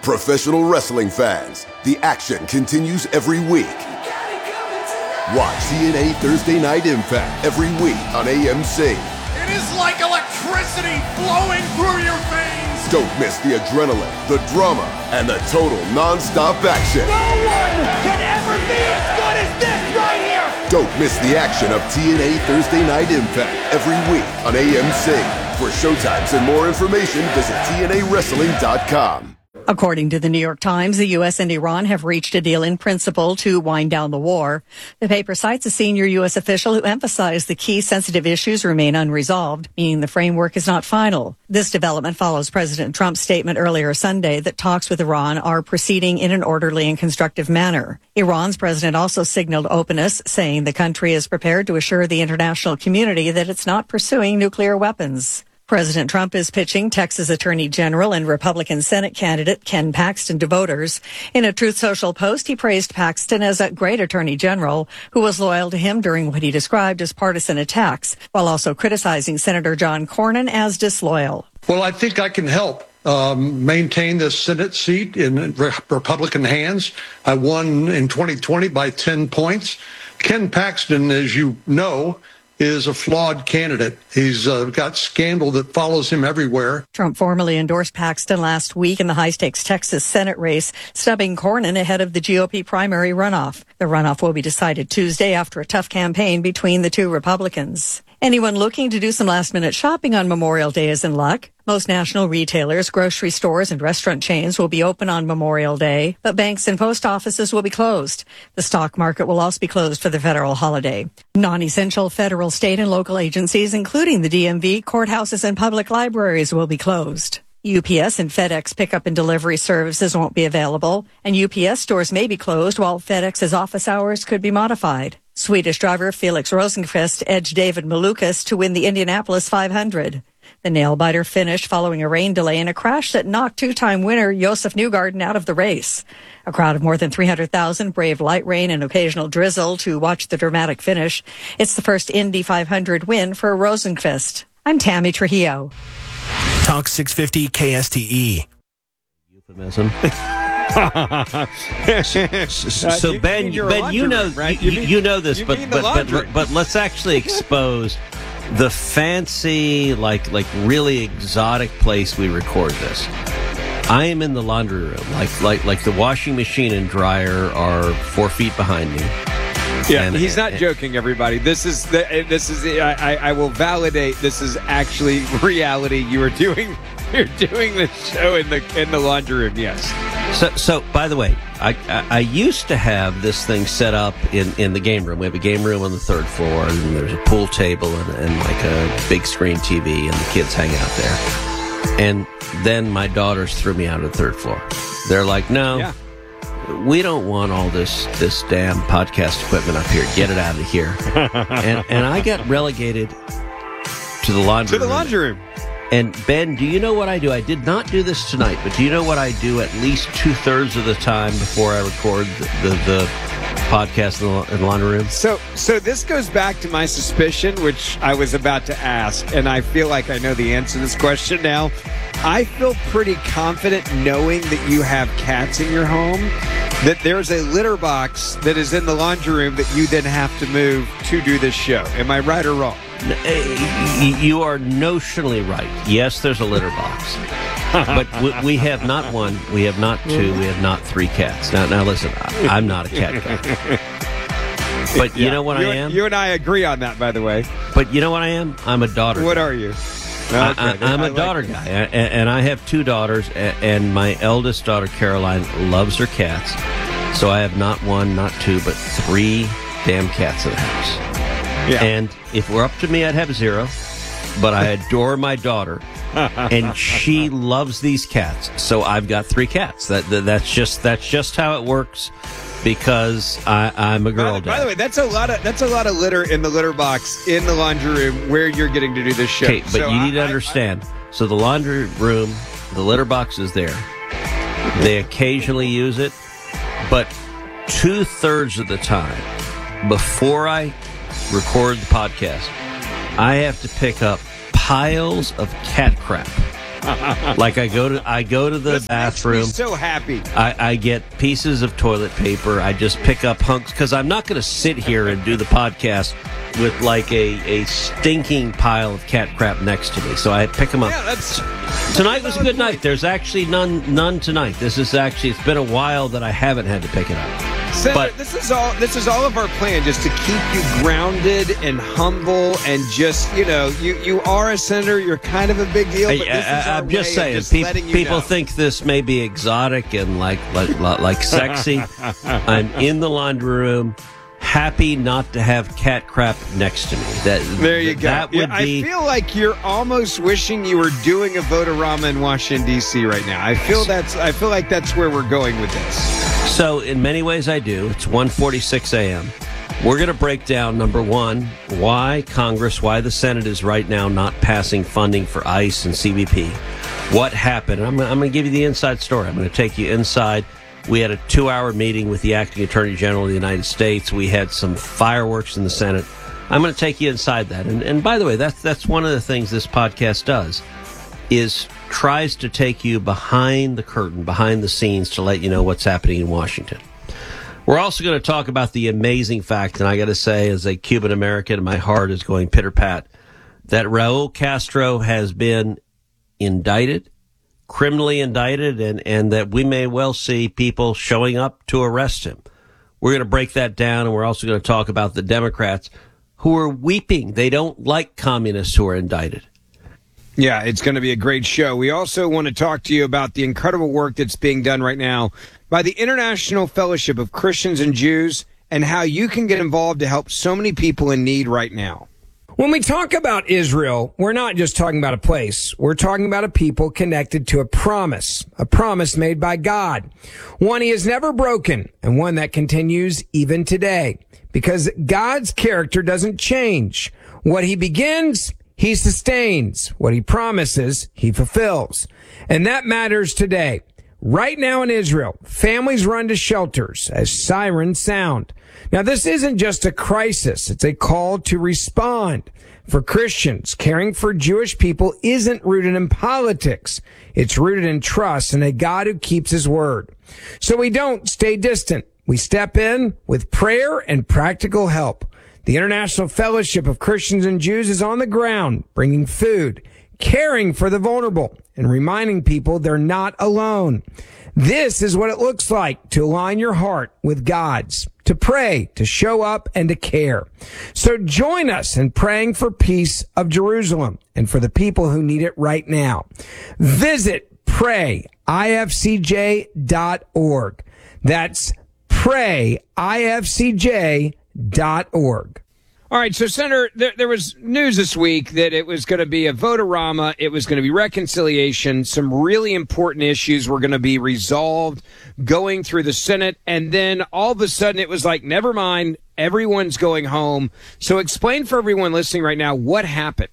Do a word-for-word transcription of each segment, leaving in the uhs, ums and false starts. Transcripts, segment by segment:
Professional wrestling fans, the action continues every week. Watch T N A Thursday Night Impact every week on A M C. It is like electricity flowing through your veins. Don't miss the adrenaline, the drama, and the total non-stop action. No one can ever be as good as this right here. Don't miss the action of T N A Thursday Night Impact every week on A M C. For showtimes and more information, visit T N A wrestling dot com. According to the New York Times, the U S and Iran have reached a deal in principle to wind down the war. The paper cites a senior U S official who emphasized the key sensitive issues remain unresolved, meaning the framework is not final. This development follows President Trump's statement earlier Sunday that talks with Iran are proceeding in an orderly and constructive manner. Iran's president also signaled openness, saying the country is prepared to assure the international community that it's not pursuing nuclear weapons. President Trump is pitching Texas Attorney General and Republican Senate candidate Ken Paxton to voters. In a Truth Social post, he praised Paxton as a great attorney general who was loyal to him during what he described as partisan attacks, while also criticizing Senator John Cornyn as disloyal. Well, I think I can help um, maintain this Senate seat in re- Republican hands. I won in twenty twenty by ten points. Ken Paxton, as you know, is a flawed candidate. He's uh, got scandal that follows him everywhere. Trump formally endorsed Paxton last week in the high-stakes Texas Senate race, snubbing Cornyn ahead of the G O P primary runoff. The runoff will be decided Tuesday after a tough campaign between the two Republicans. Anyone looking to do some last-minute shopping on Memorial Day is in luck. Most national retailers, grocery stores, and restaurant chains will be open on Memorial Day, but banks and post offices will be closed. The stock market will also be closed for the federal holiday. Non-essential federal, state, and local agencies, including the D M V, courthouses, and public libraries, will be closed. U P S and FedEx pickup and delivery services won't be available, and U P S stores may be closed while FedEx's office hours could be modified. Swedish driver Felix Rosenqvist edged David Malukas to win the Indianapolis five hundred. The nail-biter finished following a rain delay in a crash that knocked two-time winner Josef Newgarden out of the race. A crowd of more than three hundred thousand braved light rain and occasional drizzle to watch the dramatic finish. It's the first Indy five hundred win for Rosenqvist. I'm Tammy Trujillo. Talk six fifty K S T E. Euphemism. so you Ben, Ben, you know, right? you, you, mean, you know this, you but mean the but, but but let's actually expose the fancy, like like really exotic place we record this. I am in the laundry room, like like like the washing machine and dryer are four feet behind me. Yeah, and, he's not and, joking, everybody. This is the, this is I, I will validate. This is actually reality. You are doing you're doing the show in the in the laundry room. Yes. So, so by the way, I, I I used to have this thing set up in, in the game room. We have a game room on the third floor, and there's a pool table and, and like a big screen T V, and the kids hang out there. And then my daughters threw me out of the third floor. They're like, no. Yeah. We don't want all this this damn podcast equipment up here. Get it out of here. and and I got relegated to the laundry room. To the laundry room. And Ben, do you know what I do? I did not do this tonight, but do you know what I do at least two-thirds of the time before I record the, the, the podcast in the, in the laundry room? So, so this goes back to my suspicion, which I was about to ask, and I feel like I know the answer to this question now. I feel pretty confident knowing that you have cats in your home, that there's a litter box that is in the laundry room that you then have to move to do this show. Am I right or wrong? You are notionally right. Yes, there's a litter box. But we have not one, we have not two, we have not three cats. Now, now listen, I'm not a cat guy. But you yeah, know what you, I am? You and I agree on that, by the way. But you know what I am? I'm a daughter What guy. are you? Okay. I, I, I'm a I daughter like guy, and, and I have two daughters, and my eldest daughter, Caroline, loves her cats. So I have not one, not two, but three damn cats in the house. Yeah. And if it were up to me, I'd have zero. But I adore my daughter, and she loves these cats. So I've got three cats. That, that that's just that's just how it works. Because I, I'm a girl by, dad. By the way, that's a lot of that's a lot of litter in the litter box in the laundry room where you're getting to do this show. Okay, but so you I, need to understand. I, I, so the laundry room, the litter box is there. They occasionally use it, but two thirds of the time, before I record the podcast, I have to pick up piles of cat crap Like I go to I go to the this bathroom. Makes me so happy. I, I get pieces of toilet paper. I just pick up hunks because I'm not going to sit here and do the podcast with like a, a stinking pile of cat crap next to me. So I pick them up. Yeah, that's, tonight was a good night. There's actually none none tonight. This is actually it's been a while that I haven't had to pick it up. Senator, But- this is all this is all of our plan, just to keep you grounded and humble, and just, you know, you, you are a senator, you're kind of a big deal, but I, this is I, our I'm just way saying, of just peop- letting you people know. think this may be exotic and like like like, like sexy. I'm in the laundry room, happy not to have cat crap next to me. That There you go. That would Yeah, be. I feel like you're almost wishing you were doing a Votorama in Washington D C right now. I feel that's I feel like that's where we're going with this. So in many ways I do. It's one forty-six a.m. We're going to break down, number one, why Congress, why the Senate is right now not passing funding for ICE and C B P. What happened? I'm, I'm going to give you the inside story. I'm going to take you inside. We had a two-hour meeting with the acting Attorney General of the United States. We had some fireworks in the Senate. I'm going to take you inside that. And, and by the way, that's that's one of the things this podcast does, is tries to take you behind the curtain, behind the scenes, to let you know what's happening in Washington. We're also going to talk about the amazing fact, and I got to say, as a Cuban American, my heart is going pitter-pat, that Raul Castro has been indicted, criminally indicted, and, and that we may well see people showing up to arrest him. We're going to break that down, and we're also going to talk about the Democrats who are weeping. They don't like communists who are indicted. Yeah, it's going to be a great show. We also want to talk to you about the incredible work that's being done right now by the International Fellowship of Christians and Jews, and how you can get involved to help so many people in need right now. When we talk about Israel, we're not just talking about a place. We're talking about a people connected to a promise, a promise made by God, one he has never broken, and one that continues even today, because God's character doesn't change. What he begins, he sustains. What he promises, he fulfills. And that matters today. Right now in Israel, families run to shelters as sirens sound. Now, this isn't just a crisis. It's a call to respond. For Christians, caring for Jewish people isn't rooted in politics. It's rooted in trust in a God who keeps his word. So we don't stay distant. We step in with prayer and practical help. The International Fellowship of Christians and Jews is on the ground, bringing food, caring for the vulnerable, and reminding people they're not alone. This is what it looks like to align your heart with God's, to pray, to show up, and to care. So join us in praying for peace of Jerusalem and for the people who need it right now. Visit pray I F C J dot org. That's pray I F C J dot org. All right, so, Senator, there, there was news this week that it was going to be a Votorama, it was going to be reconciliation, some really important issues were going to be resolved going through the Senate, and then all of a sudden it was like, never mind, everyone's going home. So explain for everyone listening right now what happened.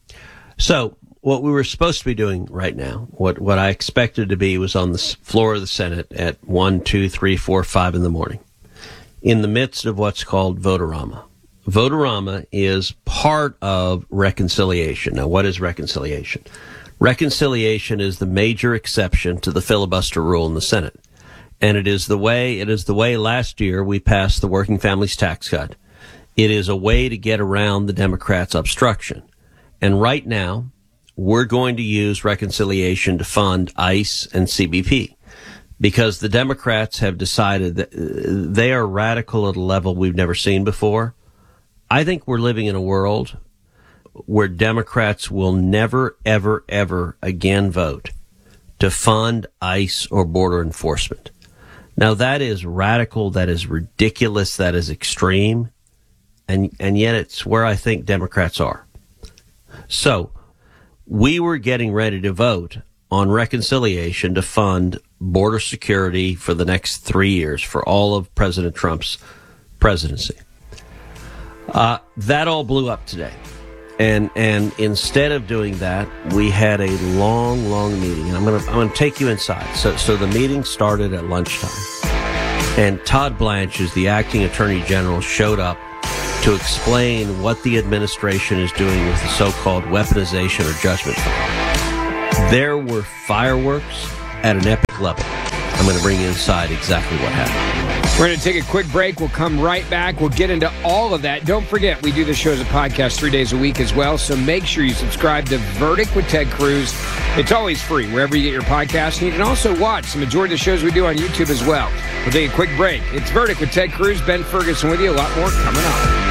So what we were supposed to be doing right now, what, what I expected to be, was on the floor of the Senate at one, two, three, four, five in the morning, in the midst of what's called Votorama. Votorama is part of reconciliation. Now, what is reconciliation? Reconciliation is the major exception to the filibuster rule in the Senate. And it is the way, it is the way last year we passed the Working Families Tax Cut. It is a way to get around the Democrats' obstruction. And right now, we're going to use reconciliation to fund ICE and C B P, because the Democrats have decided that they are radical at a level we've never seen before. I think we're living in a world where Democrats will never, ever, ever again vote to fund ICE or border enforcement. Now, that is radical, that is ridiculous, that is extreme, and and yet it's where I think Democrats are. So, we were getting ready to vote on reconciliation to fund border security for the next three years for all of President Trump's presidency. Uh, that all blew up today. And and instead of doing that, we had a long, long meeting. And I'm gonna I'm gonna take you inside. So so the meeting started at lunchtime. And Todd Blanche, who's the acting Attorney General, showed up to explain what the administration is doing with the so-called weaponization or judgment fund. There were fireworks at an epic level. I'm going to bring you inside exactly what happened. We're going to take a quick break. We'll come right back. We'll get into all of that. Don't forget, we do the show as a podcast three days a week as well, so make sure you subscribe to Verdict with Ted Cruz. It's always free wherever you get your podcasts. And you can also watch the majority of the shows we do on YouTube as well. We'll take a quick break. It's Verdict with Ted Cruz. Ben Ferguson with you. A lot more coming up.